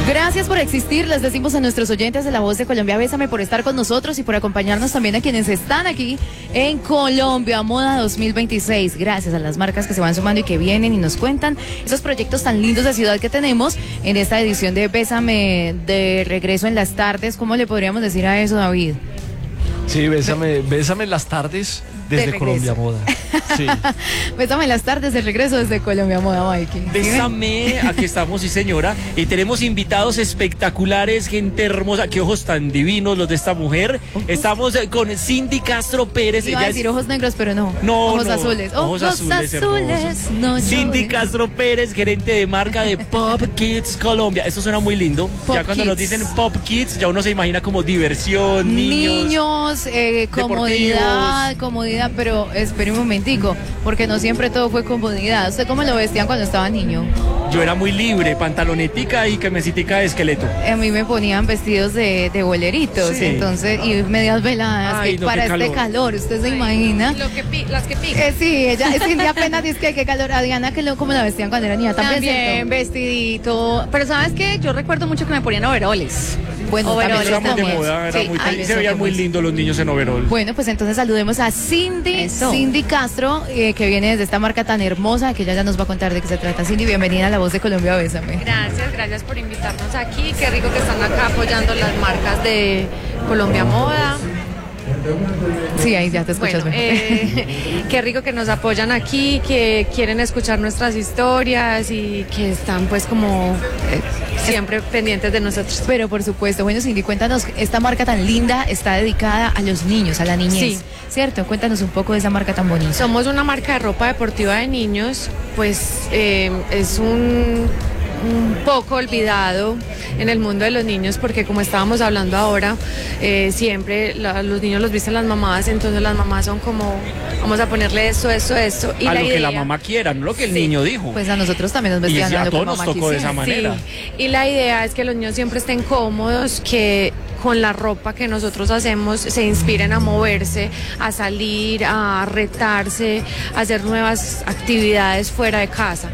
Gracias por existir, les decimos a nuestros oyentes de La Voz de Colombia, Bésame, por estar con nosotros y por acompañarnos también a quienes están aquí en Colombia Moda 2026. Gracias a las marcas que se van sumando y que vienen y nos cuentan esos proyectos tan lindos de ciudad que tenemos en esta edición de Bésame de regreso en las tardes. ¿Cómo le podríamos decir a eso, David? Sí, bésame en las tardes desde Colombia Moda. Sí. Bésame en las tardes de regreso desde Colombia Moda, Mikey. Bésame, aquí estamos, sí señora, y tenemos invitados espectaculares, gente hermosa, qué ojos tan divinos los de esta mujer. Estamos con Cindy Castro Pérez. Iba a decir ojos negros, pero no. Ojos azules. Ojos azules. No, Cindy Castro Pérez, gerente de marca de Pop Kids Colombia. Esto suena muy lindo. Ya cuando nos dicen Pop Kids, ya uno se imagina como diversión, niños, comodidad, pero espere un momentico, porque no siempre todo fue comodidad. ¿Usted cómo lo vestían cuando estaba niño? Yo era muy libre, pantalonetica y camisita de esqueleto. A mí me ponían vestidos de boleritos, sí. Entonces, y medias veladas. Ay, no, para este calor, ¿usted se imagina? Las que pican. Sí, ella apenas dice que qué calor. A Diana, ¿cómo la vestían cuando era niña? También vestidito. Pero ¿sabes qué? Yo recuerdo mucho que me ponían overoles. Bueno, overoles era muy de moda, se veían muy lindos los niños en overol. Bueno, pues entonces saludemos a Cindy Castro, que viene desde esta marca tan hermosa, que ella ya nos va a contar de qué se trata. Cindy, bienvenida a La Voz de Colombia, Bésame. Gracias por invitarnos aquí. Qué rico que están acá apoyando las marcas de Colombia Moda. Sí, ahí ya te escuchas mejor. Qué rico que nos apoyan aquí, que quieren escuchar nuestras historias y que están pues como siempre pendientes de nosotros. Pero por supuesto, bueno, Cindy, cuéntanos, esta marca tan linda está dedicada a los niños, a la niñez, sí. ¿Cierto? Cuéntanos un poco de esa marca tan bonita. Somos una marca de ropa deportiva de niños, pues es un poco olvidado en el mundo de los niños, porque como estábamos hablando ahora, siempre los niños los visten las mamás, entonces las mamás son como, vamos a ponerle esto. Y a lo que la mamá quiera, no lo que el niño dijo. Pues a nosotros también nos vestían a todos nos tocó de esa manera. Sí. Y la idea es que los niños siempre estén cómodos, que con la ropa que nosotros hacemos se inspiren a moverse, a salir, a retarse, a hacer nuevas actividades fuera de casa.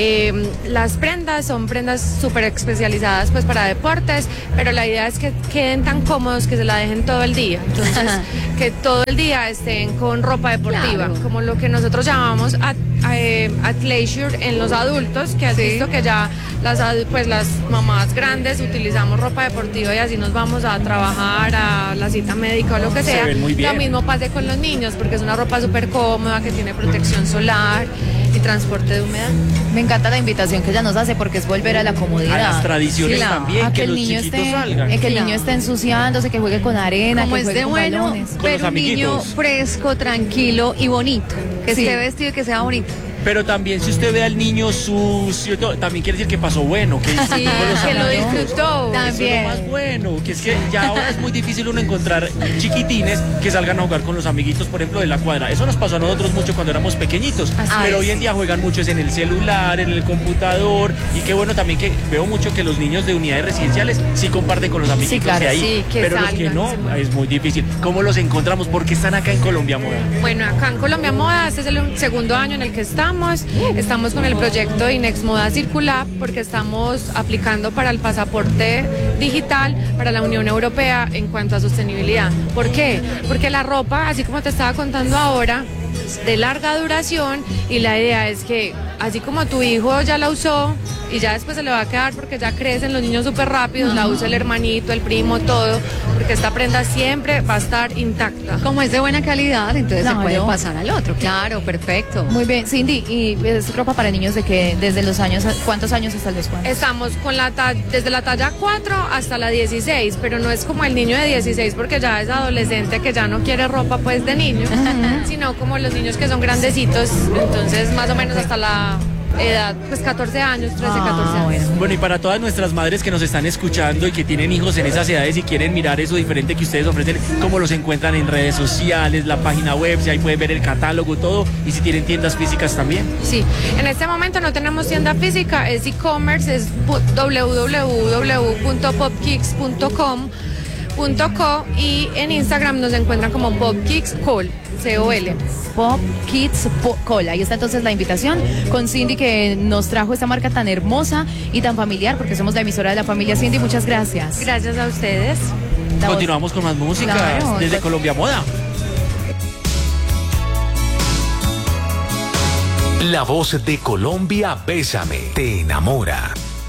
Las prendas son prendas súper especializadas pues para deportes, pero la idea es que queden tan cómodos que se la dejen todo el día. Entonces, que todo el día estén con ropa deportiva, claro. Como lo que nosotros llamamos athleisure en los adultos, que has visto que ya las mamás grandes utilizamos ropa deportiva y así nos vamos a trabajar, a la cita médica o lo que sea. Lo mismo pasa con los niños, porque es una ropa súper cómoda, que tiene protección solar y transporte de humedad. Me encanta la invitación que ella nos hace, porque es volver a la comodidad. A las tradiciones también, a que los chiquitos salgan. Que el niño esté ensuciándose, que juegue con arena, como que juegue con balones. Pero un niño fresco, tranquilo y bonito, que esté vestido y que sea bonito. Pero también si usted ve al niño sucio, también quiere decir que pasó bueno, que que lo disfrutó. También. Eso es lo más bueno, que es que ya ahora es muy difícil uno encontrar chiquitines que salgan a jugar con los amiguitos, por ejemplo, de la cuadra. Eso nos pasó a nosotros mucho cuando éramos pequeñitos, pero hoy en día juegan mucho en el celular, en el computador, y qué bueno también que veo mucho que los niños de unidades residenciales sí comparten con los amiguitos de ahí, pero los que no, es muy difícil. ¿Cómo los encontramos? ¿Por qué están acá en Colombia Moda? Bueno, acá en Colombia Moda, este es el segundo año en el que estamos con el proyecto INEX Moda Circular, porque estamos aplicando para el pasaporte digital para la Unión Europea en cuanto a sostenibilidad. ¿Por qué? Porque la ropa, así como te estaba contando ahora, es de larga duración, y la idea es que así como tu hijo ya la usó y ya después se le va a quedar porque ya crecen los niños súper rápidos, la usa el hermanito, el primo, todo, porque esta prenda siempre va a estar intacta. Como es de buena calidad, entonces se puede pasar al otro. Claro, perfecto. Muy bien, Cindy, ¿y es ropa para niños de que desde los años, cuántos años hasta los cuántos? Estamos con desde la talla 4 hasta la 16, pero no es como el niño de 16 porque ya es adolescente que ya no quiere ropa pues de niño, sino como los niños que son grandecitos, entonces más o menos hasta la edad, pues 14 años, 13, 14 años. Bueno, y para todas nuestras madres que nos están escuchando y que tienen hijos en esas edades y quieren mirar eso diferente que ustedes ofrecen, ¿cómo los encuentran en redes sociales, la página web, si ahí pueden ver el catálogo, todo, y si tienen tiendas físicas también? Sí, en este momento no tenemos tienda física, es e-commerce, es www.popkicks.com. .co y en Instagram nos encuentran como Pop Kids Col, C-O-L. Pop Kids Col. Ahí está entonces la invitación con Cindy, que nos trajo esta marca tan hermosa y tan familiar, porque somos la emisora de la familia. Cindy, muchas gracias. Gracias a ustedes. Continuamos con más música desde Colombia Moda. La voz de Colombia, Bésame, te enamora.